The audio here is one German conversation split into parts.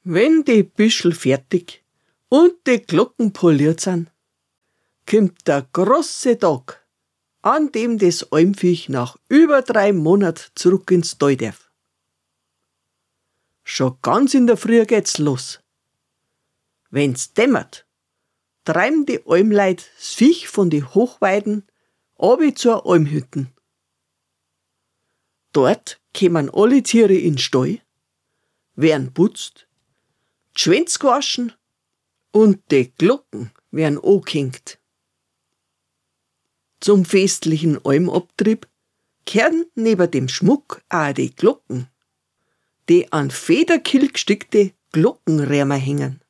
Wenn die Büschel fertig und die Glocken poliert sind, kommt der große Tag, an dem das Almviech nach über 3 Monaten zurück ins Stall darf. Schon ganz in der Früh geht's los. Wenn's dämmert, treiben die Almleut das Viech von die Hochweiden runter zur Almhütten. Dort kommen alle Tiere in den Stall, werden putzt, die Schwänze gewaschen und die Glocken werden angehängt. Zum festlichen Almabtrieb kehren neben dem Schmuck auch die Glocken, die an Federkiel gestickte Glockenrämer hängen.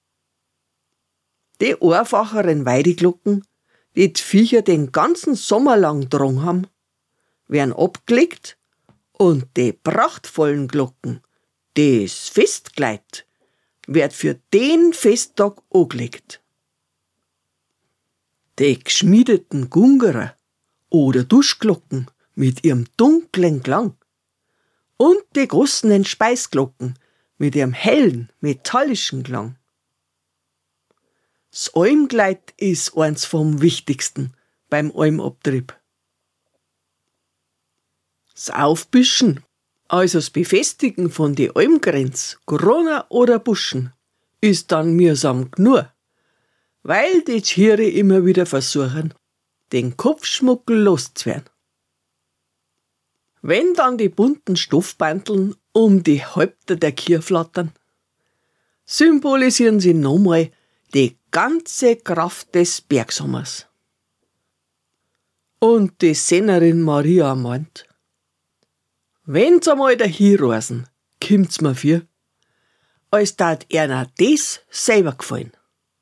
Die einfacheren Weideglocken, die die Viecher den ganzen Sommer lang dran haben, werden abgelegt und die prachtvollen Glocken, das Festkleid, wird für den Festtag angelegt. Die geschmiedeten Gungerer oder Duschglocken mit ihrem dunklen Klang und die großen Speisglocken mit ihrem hellen, metallischen Klang. Das Almkleid ist eins vom Wichtigsten beim Almabtrieb. Das Aufbüschen, also das Befestigen von die Almgrenz, Krone oder Buschen, ist dann mühsam genug, weil die Tiere immer wieder versuchen, den Kopfschmuckel loszuwerden. Wenn dann die bunten Stoffbanteln um die Häupter der Kühe flattern, symbolisieren sie nochmal die ganze Kraft des Bergsommers. Und die Sennerin Maria meint, wenn's einmal dahin reisen, kommt's mir für, als tat einer das selber gefallen.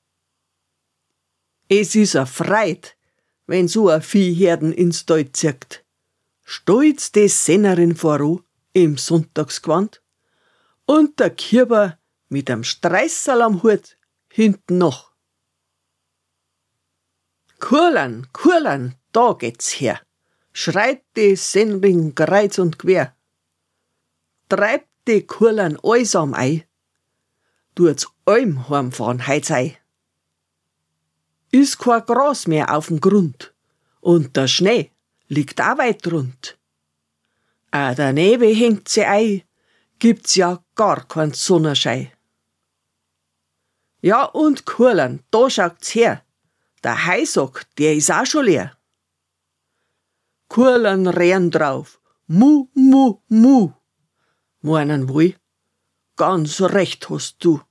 Es ist a Freud, wenn so a Viehherden ins Tal zirkt, stolz die Sennerin voran im Sonntagsgewand und der Kieber mit am Streißerl am Hut hinten noch. Kurlan, da geht's her, schreit die Sennerin kreuz und quer. Treibt die Kurlan allsam ein, tut's Alm heimfahren heut sei. Ist kein Gras mehr auf'm Grund und der Schnee liegt auch weit rund. Auch der Nebel hängt sie ein, gibt's ja gar keinen Sonnenschein. Ja und Kurlan, da schaut's her, der Heisack, der ist auch schon leer. Kurlan rennen drauf, mu, mu, mu. Meinen wohl, ganz recht hast du.